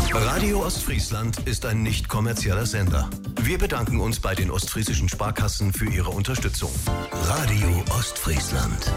Radio Ostfriesland ist ein nicht kommerzieller Sender. Wir bedanken uns bei den ostfriesischen Sparkassen für ihre Unterstützung. Radio Ostfriesland.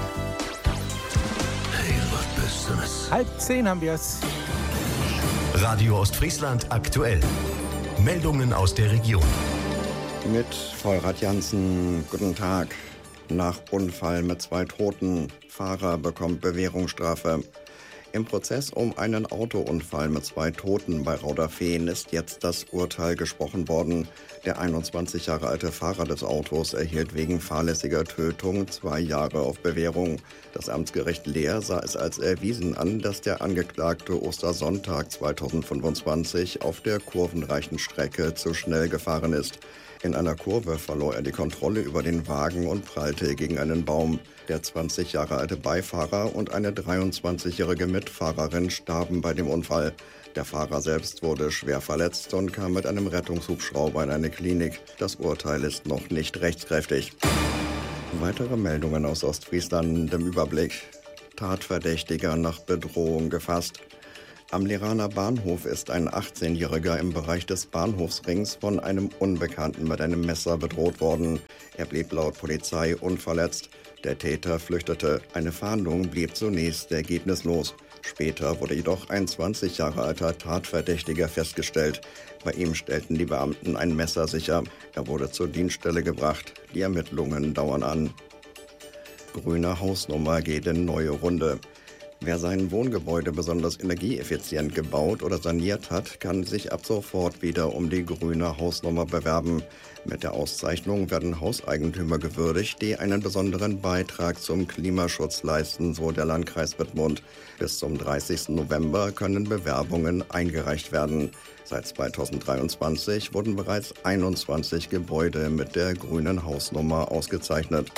Hey, was bist du das? 9:30 haben wir es. Radio Ostfriesland aktuell. Meldungen aus der Region. Mit Vollrad Jansen, guten Tag. Nach Unfall mit 2 Toten. Fahrer bekommt Bewährungsstrafe. Im Prozess um einen Autounfall mit 2 Toten bei Rauderfehn ist jetzt das Urteil gesprochen worden. Der 21 Jahre alte Fahrer des Autos erhielt wegen fahrlässiger Tötung 2 Jahre auf Bewährung. Das Amtsgericht Leer sah es als erwiesen an, dass der Angeklagte Ostersonntag 2025 auf der kurvenreichen Strecke zu schnell gefahren ist. In einer Kurve verlor er die Kontrolle über den Wagen und prallte gegen einen Baum. Der 20 Jahre alte Beifahrer und eine 23-jährige Mitfahrerin starben bei dem Unfall. Der Fahrer selbst wurde schwer verletzt und kam mit einem Rettungshubschrauber in eine Klinik. Das Urteil ist noch nicht rechtskräftig. Weitere Meldungen aus Ostfriesland im Überblick. Tatverdächtiger nach Bedrohung gefasst. Am Leraner Bahnhof ist ein 18-Jähriger im Bereich des Bahnhofsrings von einem Unbekannten mit einem Messer bedroht worden. Er blieb laut Polizei unverletzt. Der Täter flüchtete. Eine Fahndung blieb zunächst ergebnislos. Später wurde jedoch ein 20 Jahre alter Tatverdächtiger festgestellt. Bei ihm stellten die Beamten ein Messer sicher. Er wurde zur Dienststelle gebracht. Die Ermittlungen dauern an. Grüne Hausnummer geht in neue Runde. Wer sein Wohngebäude besonders energieeffizient gebaut oder saniert hat, kann sich ab sofort wieder um die grüne Hausnummer bewerben. Mit der Auszeichnung werden Hauseigentümer gewürdigt, die einen besonderen Beitrag zum Klimaschutz leisten, so der Landkreis Wittmund. Bis zum 30. November können Bewerbungen eingereicht werden. Seit 2023 wurden bereits 21 Gebäude mit der grünen Hausnummer ausgezeichnet.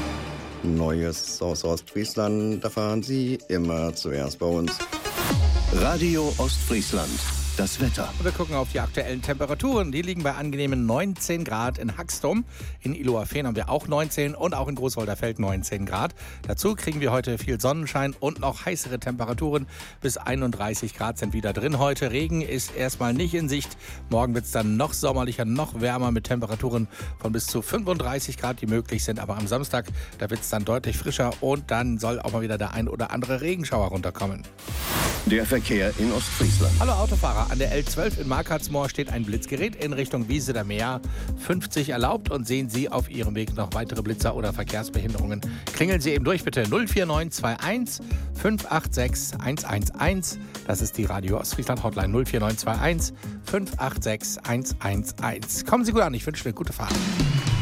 Neues aus Ostfriesland erfahren Sie immer zuerst bei uns. Radio Ostfriesland. Das Wetter. Wir gucken auf die aktuellen Temperaturen. Die liegen bei angenehmen 19 Grad in Haxtum. In Illoa-Fehn haben wir auch 19 und auch in Großwolderfeld 19 Grad. Dazu kriegen wir heute viel Sonnenschein und noch heißere Temperaturen. Bis 31 Grad sind wieder drin heute. Regen ist erstmal nicht in Sicht. Morgen wird es dann noch sommerlicher, noch wärmer mit Temperaturen von bis zu 35 Grad, die möglich sind. Aber am Samstag, da wird es dann deutlich frischer und dann soll auch mal wieder der ein oder andere Regenschauer runterkommen. Der Verkehr in Ostfriesland. Hallo Autofahrer, an der L12 in Markartsmoor steht ein Blitzgerät in Richtung Wiese der Meer. 50 erlaubt und sehen Sie auf Ihrem Weg noch weitere Blitzer oder Verkehrsbehinderungen. Klingeln Sie eben durch bitte 04921 586 111. Das ist die Radio Ostfriesland Hotline 04921 586 111. Kommen Sie gut an, ich wünsche eine gute Fahrt.